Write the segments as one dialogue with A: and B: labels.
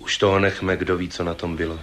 A: Už toho nechme, kdo ví, co na tom bylo.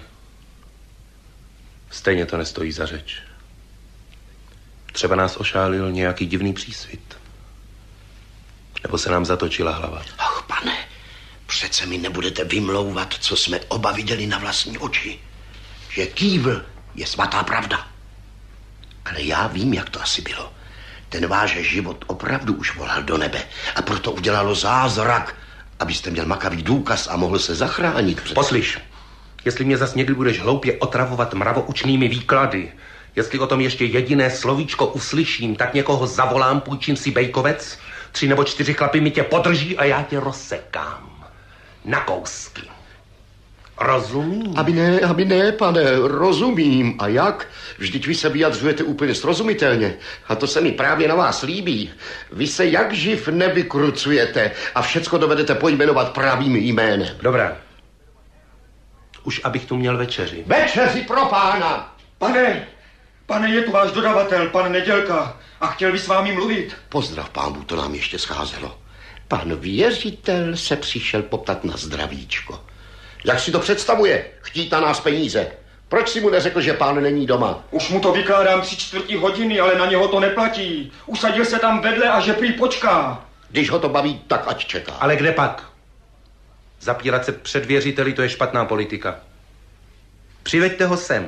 A: Stejně to nestojí za řeč. Třeba nás ošálil nějaký divný přísvit. Nebo se nám zatočila hlava.
B: Ach, pane, přece mi nebudete vymlouvat, co jsme oba viděli na vlastní oči. Že kývl je svatá pravda. Ale já vím, jak to asi bylo. Ten váš život opravdu už volal do nebe a proto udělalo zázrak, abyste měl makavý důkaz a mohl se zachránit.
A: Poslyš, jestli mě zas někdy budeš hloupě otravovat mravoučnými výklady, jestli o tom ještě jediné slovíčko uslyším, tak někoho zavolám, půjčím si bejkovec, 3 nebo 4 chlapy mi tě podrží a já tě rozsekám. Na kousky. Rozumím?
B: Aby ne, pane, rozumím. A jak? Vždyť vy se vyjadřujete úplně srozumitelně. A to se mi právě na vás líbí. Vy se jak živ nevykrucujete a všecko dovedete pojmenovat pravým jménem.
A: Dobrá. Už abych tu měl večeři.
B: Večeři pro pána!
C: Pane, je tu váš dodavatel, pan Nedělka, a chtěl by s vámi mluvit.
B: Pozdrav, pánu, to nám ještě scházelo. Pan věřitel se přišel poptat na zdravíčko. Jak si to představuje? Chtít na nás peníze. Proč si mu neřekl, že pán není doma?
C: Už mu to vykládám 3/4 hodiny, ale na něho to neplatí. Usadil se tam vedle a že prý počká.
B: Když ho to baví, tak ať čeká.
A: Ale kde pak? Zapírat se před věřiteli, to je špatná politika. Přiveďte ho sem.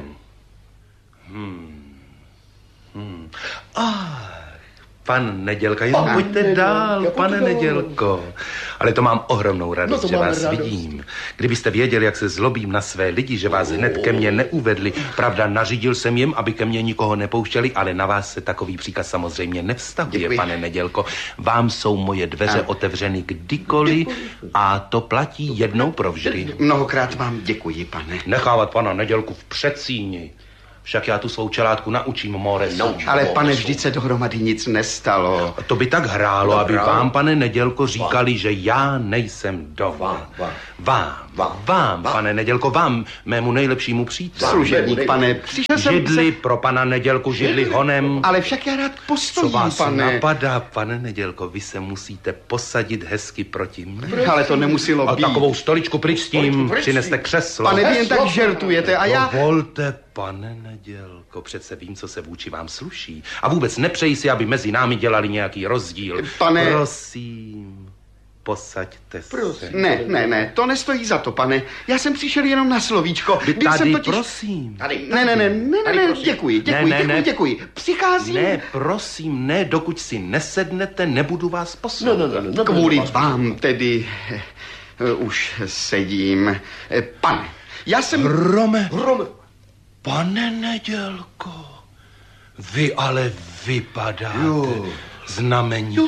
A: Pan Nedělka, jenom pojďte dál, pane Nedělko. Ale to mám ohromnou radost, že vás vidím. Kdybyste věděli, jak se zlobím na své lidi, že vás hned ke mně neuvedli. Pravda, nařídil jsem jim, aby ke mně nikoho nepouštěli, ale na vás se takový příkaz samozřejmě nevztahuje,
B: Děkuji.
A: pane Nedělko. Vám jsou moje dveře otevřeny kdykoliv a to platí jednou provždy.
D: Mnohokrát vám děkuji, pane.
A: Nechávat pana Nedělku v předsíni. Však já tu svou čelátku naučím Moresu.
D: Ale pane, vždyť se dohromady nic nestalo.
A: To by tak hrálo, aby vám, pane Nedělko, říkali, že já nejsem doma. Vám, pane Nedělko, vám, mému nejlepšímu příteli.
D: Služebník, pane, přišel jsem
A: Židli pro pana Nedělku, židli honem.
D: Ale však já rád
A: Co
D: postojím,
A: vás
D: pane.
A: napadá, pane Nedělko, vy se musíte posadit hezky proti mně.
D: Ale to nemuselo
A: A
D: být.
A: takovou stoličku pryč s tím, přineste křeslo.
D: Pane, vy jen tak žertujete a já...
A: Dovolte, pane Nedělko, přece vím, co se vůči vám sluší. A vůbec nepřeji si, aby mezi námi dělali nějaký rozdíl.
D: Pane-
A: Prosím, posaďte se.
D: Ne, to nestojí za to, pane. Já jsem přišel jenom na slovíčko. Byl jsem totiž...
A: prosím.
D: Ne, děkuji. Přicházím...
A: Ne, prosím, ne, dokud si nesednete, nebudu vás poslouchat.
D: Kvůli vám tedy už sedím. Pane, já jsem...
A: Rome. Pane Nedělko, vy ale vypadáte znamenitě.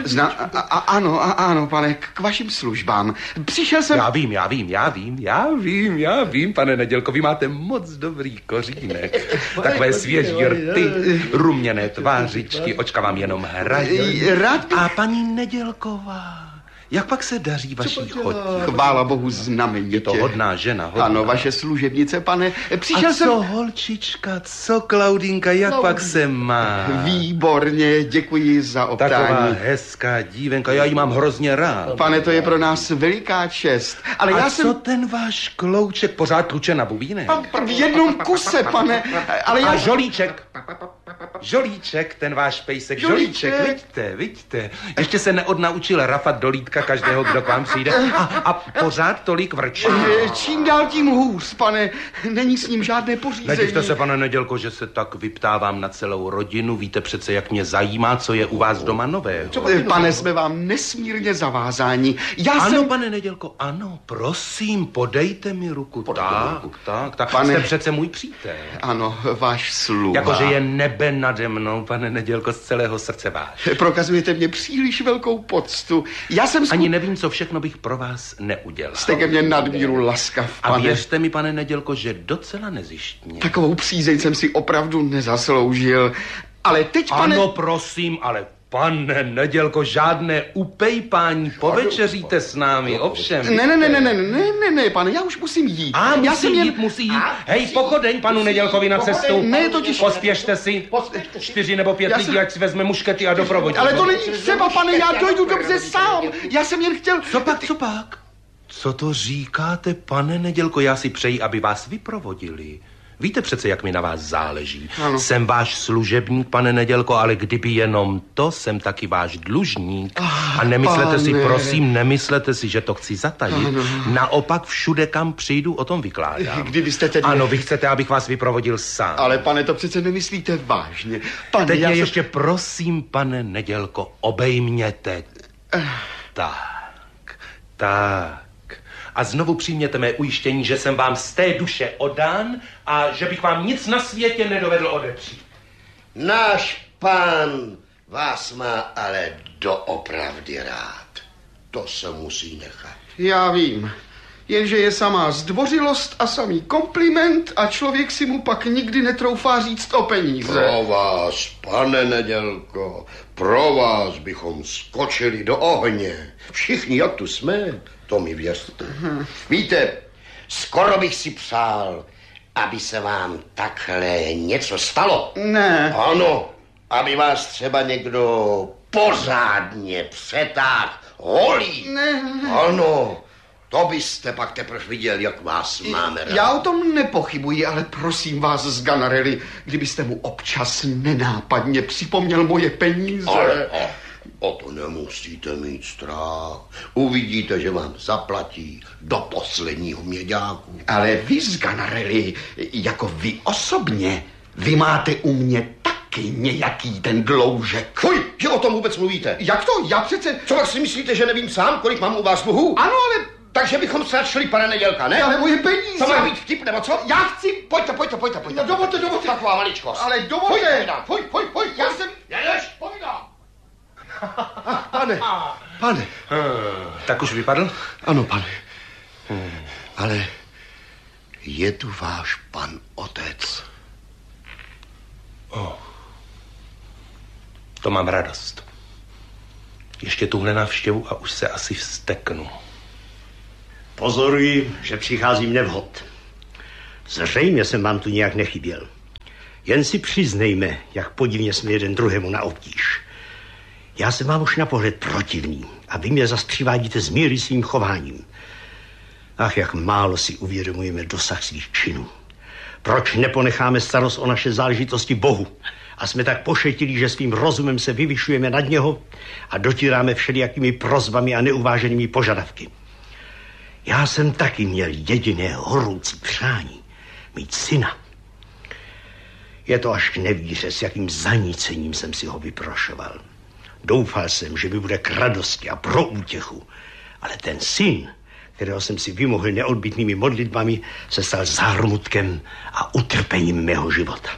D: Ano, pane, k vašim službám. Přišel jsem...
A: Já vím, pane Nedělko, vy máte moc dobrý kořínek. Takové svěží rty, ruměné tvářičky, očka vám jenom hrají. A paní Nedělková, jak pak se daří vaší chodě?
D: Chvála Bohu, znamenitě.
A: Je to hodná žena, hodná.
D: Ano, vaše služebnice, pane. Přišel jsem...
A: co holčička, co Klaudinka, jak pak se má?
D: Výborně, děkuji za optání.
A: Taková hezká dívenka, já ji mám hrozně rád.
D: Pane, to je pro nás veliká čest. Ale já
A: co ten váš klouček pořád tluče na bubínek?
D: V jednom kuse, pane. Ale já...
A: A Žolíček, ten váš pejsek, Žolíček, vidíte. Ještě se neodnaučil rafat do lítka každého, kdo k vám přijde. A pořád tolik vrčí.
D: Čím dál tím hůř, pane. Není s ním žádné pořízení.
A: Nedivte se, pane Nedělko, že se tak vyptávám na celou rodinu. Víte přece, jak mě zajímá, co je u vás doma nového.
D: Pane, jsme vám nesmírně zavázáni.
A: Pane Nedělko, ano, prosím, podejte mi ruku. Tak.
D: Pane...
A: Jste přece můj přítel.
D: Ano, váš sluha.
A: Jakože je nebe nade mnou, pane Nedělko, z celého srdce váš.
D: Prokazujete mě příliš velkou poctu.
A: Ani nevím, co všechno bych pro vás neudělal.
D: Jste ke mně nadmíru laskav, pane.
A: A věřte mi, pane Nedělko, že docela nezištně.
D: Takovou přízeň jsem si opravdu nezasloužil. Ale teď, pane...
A: Ano, prosím, ale pane Nedělko, žádné upejpání, povečeříte s námi, ovšem.
D: Ne, pane, já už musím jít.
A: Musí jít. Hej, pochodeň panu Nedělkovi na cestu.
D: Ne, totiž...
A: Pospěšte si. 4 nebo 5 lidí, ať si vezme muškety a doprovodí.
D: Ale to není třeba, pane, já dojdu dobře sám. Já jsem jen chtěl...
A: Co pak? Co to říkáte, pane Nedělko? Já si přeji, aby vás vyprovodili. Víte přece, jak mi na vás záleží.
D: Ano.
A: Jsem váš služebník, pane Nedělko, ale kdyby jenom to, jsem taky váš dlužník. A nemyslete si, prosím, nemyslete si, že to chci zatajit. Ano. Naopak všude, kam přijdu, o tom vykládám.
D: Kdybyste tedy...
A: Ano, vy chcete, abych vás vyprovodil sám.
D: Ale pane, to přece nemyslíte vážně. Pane,
A: teď mě ještě prosím, pane Nedělko, obejměte. Tak. A znovu přijměte mé ujištění, že jsem vám z té duše oddán a že bych vám nic na světě nedovedl odepřít.
B: Náš pán vás má ale doopravdy rád. To se musí nechat.
D: Já vím, jenže je samá zdvořilost a samý kompliment a člověk si mu pak nikdy netroufá říct o peníze.
B: Pro vás, pane Nedělko, pro vás bychom skočili do ohně. Všichni, jak tu jsme, to mi věřte. Víte, skoro bych si přál, aby se vám takhle něco stalo.
D: Ne.
B: Ano, aby vás třeba někdo pořádně přetáhl holí.
D: Ne.
B: Ano, to byste pak teprve viděl, jak vás máme rád.
D: Já o tom nepochybuji, ale prosím vás, Sganarelli, kdybyste mu občas nenápadně připomněl moje peníze.
B: Ale o to nemusíte mít strach. Uvidíte, že vám zaplatí do posledního měďáku.
D: Ale vy, Sganarelli, jako vy osobně, vy máte u mě taky nějaký ten dloužek.
B: Fuj, že o tom vůbec mluvíte.
D: Jak to? Já přece...
B: Co tak si myslíte, že nevím sám, kolik mám u vás dluhů?
D: Ano, ale...
B: Takže bychom se šli, pane Nedělka, ne?
D: Ale moje peníze...
B: To má být vtip, nebo co?
D: Já chci...
B: Pojďte.
D: No dovolte.
B: Taková maličkost.
D: Ale dovolte.
B: Pojď.
D: Já jsem...
B: Jedeš, povídám.
D: Pane.
A: Tak už vypadl?
D: Ano, pane.
B: Ale je tu váš pan otec.
A: To mám radost. Ještě tuhle návštěvu a už se asi vzteknu.
E: Pozoruji, že přicházím nevhod. Zřejmě jsem vám tu nějak nechyběl. Jen si přiznejme, jak podivně jsme jeden druhému na obtíž. Já jsem vám už na pohled protivný a vy mě zas přivádíte z míry svým chováním. Ach, jak málo si uvědomujeme dosah svých činů. Proč neponecháme starost o naše záležitosti Bohu a jsme tak pošetilí, že svým rozumem se vyvyšujeme nad něho a dotíráme všelijakými prosbami a neuváženými požadavky. Já jsem taky měl jediné horoucí přání, mít syna. Je to až k nevíře, s jakým zanícením jsem si ho vyprošoval. Doufal jsem, že mi bude k radosti a pro útěchu, ale ten syn, kterého jsem si vymohl neodbytnými modlitbami, se stal zármutkem a utrpením mého života.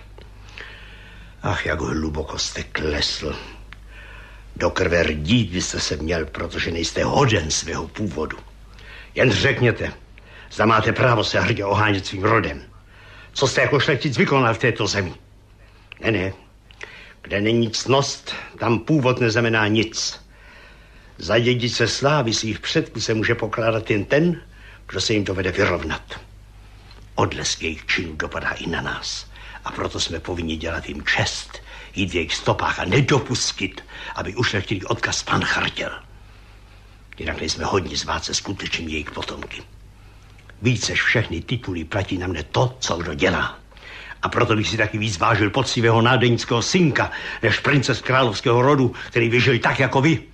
E: Ach, jak hluboko jste klesl. Do krve rdít byste se měl, protože nejste hoden svého původu. Jen řekněte, zda máte právo se hrdě ohánět svým rodem. Co jste jako šlechtic vykonal v této zemi? Ne. Kde není ctnost, tam původ neznamená nic. Za dědice slávy svých předků se může pokládat jen ten, kdo se jim dovede vyrovnat. Odlesk jejich činů dopadá i na nás. A proto jsme povinni dělat jim čest, jít v jejich stopách a nedopustit, aby ušlechtili odkaz pan chartěl. Jinak nejsme hodni zvát se skutečným jejich potomky. Vícež všechny tituly platí na mne to, co kdo dělá. A proto bych si taky víc vážil poctivého nádenického synka, než prince z královského rodu, který vyžil tak jako vy.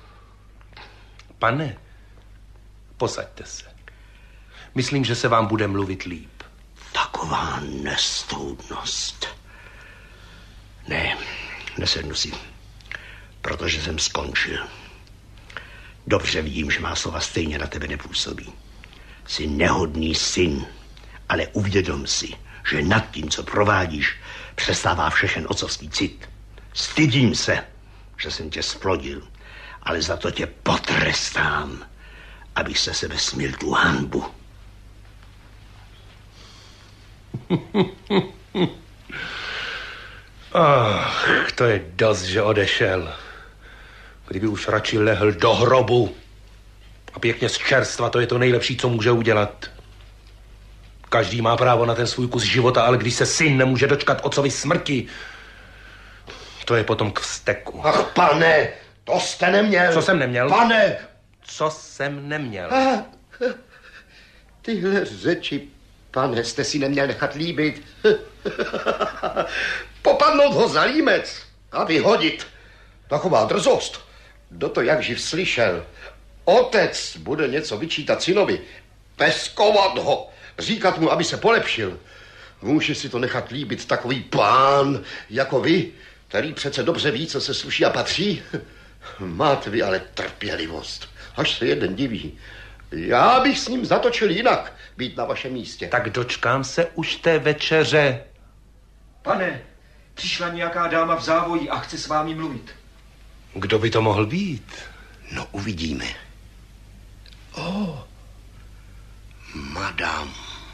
A: Pane, posaďte se. Myslím, že se vám bude mluvit líp.
E: Taková nestoudnost. Ne, nesednu si, protože jsem skončil. Dobře vidím, že má slova stejně na tebe nepůsobí. Jsi nehodný syn, ale uvědom si, že nad tím, co provádíš, přestává všechen otcovský cit. Stydím se, že jsem tě splodil, ale za to tě potrestám, abych se sebe smil tu hanbu.
A: Ach, to je dost, že odešel. Kdyby už radši lehl do hrobu. A pěkně z čerstva, to je to nejlepší, co může udělat. Každý má právo na ten svůj kus života, ale když se syn nemůže dočkat otcovi smrti, to je potom k vzteku.
B: Ach, pane, to jste neměl.
A: Co jsem neměl?
B: Pane!
A: Co jsem neměl?
B: Tyhle řeči, pane, jste si neměl nechat líbit. Popadnout ho za límec a vyhodit. Taková drzost. Kdo to jak živ slyšel? Otec bude něco vyčítat synovi. Peskovat ho. Říkat mu, aby se polepšil. Může si to nechat líbit takový pán jako vy, který přece dobře ví, co se sluší a patří. Máte vy ale trpělivost. Až se jeden diví. Já bych s ním zatočil jinak, být na vašem místě.
A: Tak dočkám se už té večeře.
C: Pane, přišla nějaká dáma v závoji a chce s vámi mluvit.
A: Kdo by to mohl být?
B: No, uvidíme. Madame.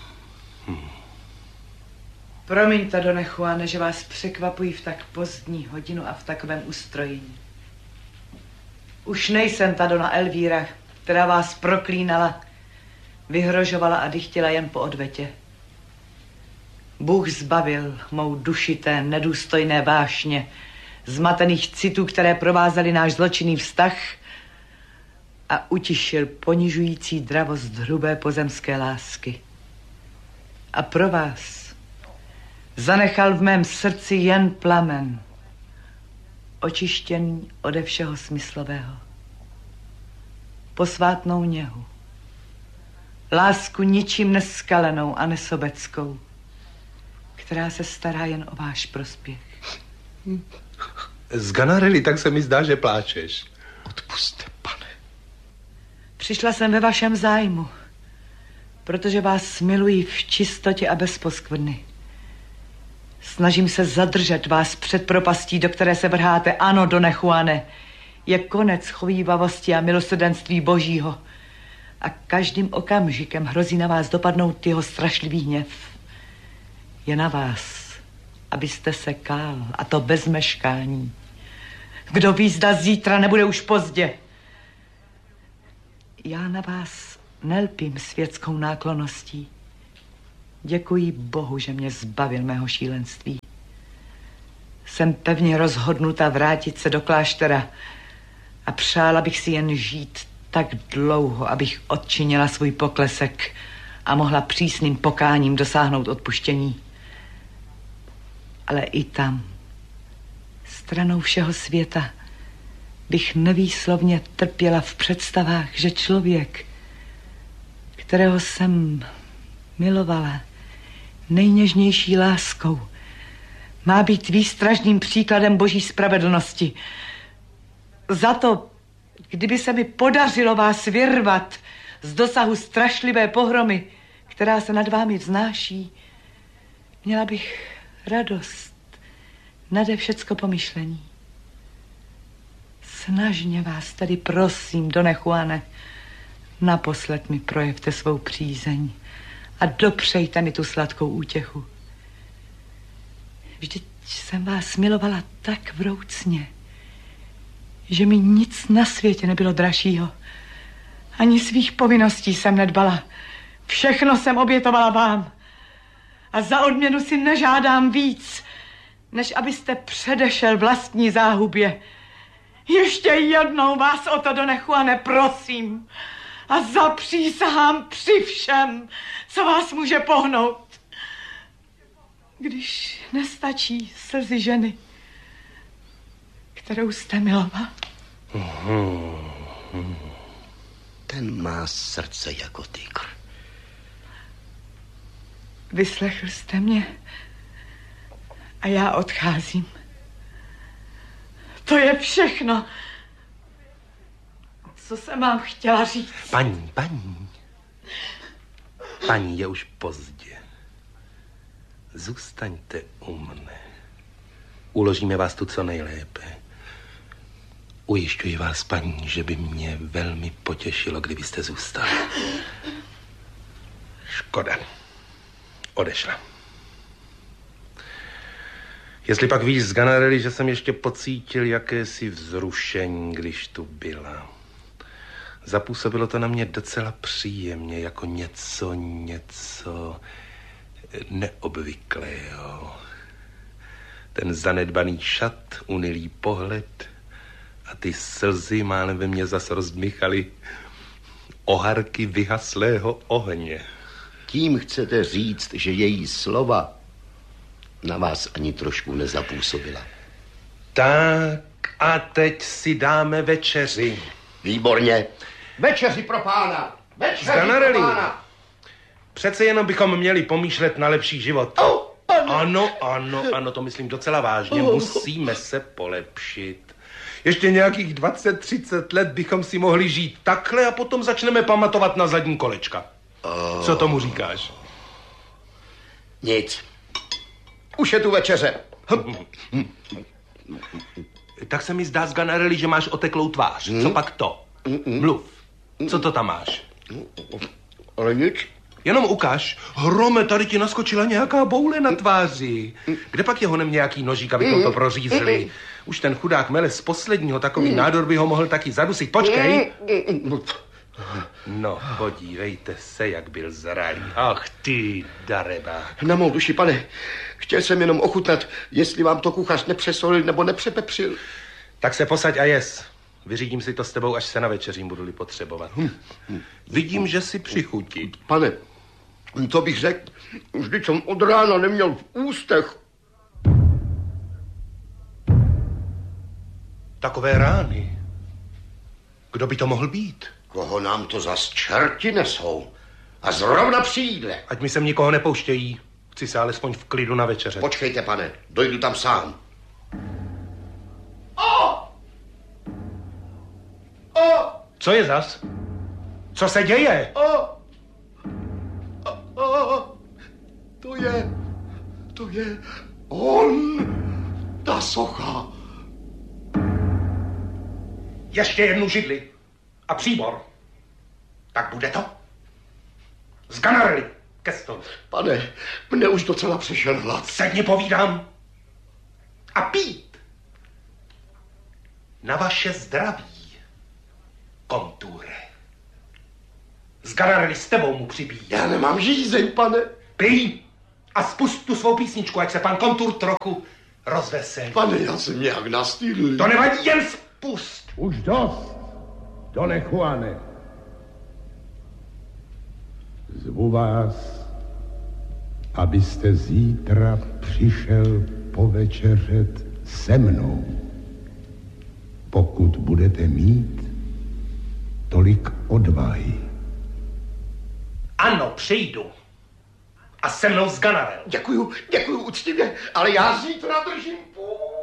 F: Promiňte, Done Juane, že vás překvapují v tak pozdní hodinu a v takovém ustrojení. Už nejsem ta Dona Elvíra, která vás proklínala, vyhrožovala a dychtila jen po odvetě. Bůh zbavil mou duši té nedůstojné vášně, zmatených citů, které provázely náš zločinný vztah, a utišil ponižující dravost hrubé pozemské lásky. A pro vás zanechal v mém srdci jen plamen, očištěný ode všeho smyslového. Posvátnou něhu, lásku ničím neskalenou a nesobeckou, která se stará jen o váš prospěch.
A: Z Ganarelli, tak se mi zdá, že pláčeš.
B: Odpusťte, pane.
F: Přišla jsem ve vašem zájmu, protože vás miluji v čistotě a bez poskvrny. Snažím se zadržet vás před propastí, do které se vrháte. Ano, Done Juane, je konec chovívavosti a milosrdenství Božího. A každým okamžikem hrozí na vás dopadnout jeho strašlivý hněv. Je na vás, abyste se kál, a to bez meškání. Kdo ví, zda zítra nebude už pozdě. Já na vás nelpím světskou náklonností. Děkuji Bohu, že mě zbavil mého šílenství. Jsem pevně rozhodnuta vrátit se do kláštera a přála bych si jen žít tak dlouho, abych odčinila svůj poklesek a mohla přísným pokáním dosáhnout odpuštění. Ale i tam, stranou všeho světa, bych nevýslovně trpěla v představách, že člověk, kterého jsem milovala nejněžnější láskou, má být výstražným příkladem Boží spravedlnosti. Za to, kdyby se mi podařilo vás vyrvat z dosahu strašlivé pohromy, která se nad vámi vznáší, měla bych radost nade všecko pomyšlení. Snažně vás tedy prosím, Done Juane, naposled mi projevte svou přízeň a dopřejte mi tu sladkou útěchu. Vždyť jsem vás milovala tak vroucně, že mi nic na světě nebylo dražšího. Ani svých povinností jsem nedbala. Všechno jsem obětovala vám. A za odměnu si nežádám víc, než abyste předešel vlastní záhubě. Ještě jednou vás o to, Done Juane, prosím. A zapřísahám při všem, co vás může pohnout. Když nestačí slzy ženy, kterou jste miloval.
B: Ten má srdce jako tygr.
F: Vyslechl jste mě a já odcházím. To je všechno, co jsem vám chtěla říct.
A: Paní, je už pozdě. Zůstaňte u mne. Uložíme vás tu co nejlépe. Ujišťuji vás, paní, že by mě velmi potěšilo, kdybyste zůstali. Škoda. Odešla. Jestli pak víš z Ganarelli, že jsem ještě pocítil jakési vzrušení, když tu byla. Zapůsobilo to na mě docela příjemně, jako něco neobvyklého. Ten zanedbaný šat, unilý pohled a ty slzy málem ve mně zas rozdmychaly oharky vyhaslého ohně.
B: Tím chcete říct, že její slova na vás ani trošku nezapůsobila.
A: Tak a teď si dáme večeři.
B: Výborně. Večeři pro pána. Večeři pro pána.
A: Přece jenom bychom měli pomýšlet na lepší život. Ano, to myslím docela vážně. Musíme se polepšit. Ještě nějakých 20-30 let bychom si mohli žít takhle a potom začneme pamatovat na zadní kolečka. Co tomu říkáš?
B: Nic. Už je tu večeře.
A: Tak se mi zdá, Sganarelli, že máš oteklou tvář. Co pak to? Mluv. Co to tam máš?
B: Ale nic.
A: Jenom ukaž. Hrome, tady ti naskočila nějaká boule na tváři. Kde pak je honem nějaký nožík, abychom to prořízli? Už ten chudák Melez z posledního takový nádor by ho mohl taky zadusit. Počkej. No, podívejte se, jak byl zralý. Ach ty, dareba.
B: Na mou duši, pane, chtěl jsem jenom ochutnat, jestli vám to kuchař nepřesolil nebo nepřepepřil.
A: Tak se posaď a jes. Vyřídím si to s tebou, až se na večeřím budu-li potřebovat. Vidím, že si při chuti.
B: Pane, to bych řekl, vždyť jsem od rána neměl v ústech.
A: Takové rány. Kdo by to mohl být?
B: Koho nám to zas čerti nesou? A zrovna při jídle.
A: Ať mi sem nikoho nepouštějí. Chci se alespoň v klidu na večeře.
B: Počkejte, pane, dojdu tam sám.
A: Co je zas? Co se děje?
B: To je on, ta socha.
A: Ještě jednu židli a příbor. Tak bude to? Sganarelli, ke stolu.
B: Pane, mne už docela přešel hlad.
A: Sedni, povídám. A pít. Na vaše zdraví, Konture. Sganarelli, s tebou mu přibíjí.
B: Já nemám žízeň, pane.
A: Pij a spust tu svou písničku, ať se pan Kontur trochu rozveselí.
B: Pane, já jsem nějak nastydlý.
A: To nevadí, jen spust.
G: Už dost, Done Juane. Zvu vás, abyste zítra přišel povečeřet se mnou. Pokud budete mít tolik odvahy.
A: Ano, přijdu. A se mnou Sganarelli.
B: Děkuju úctivě, ale já zítra držím půl.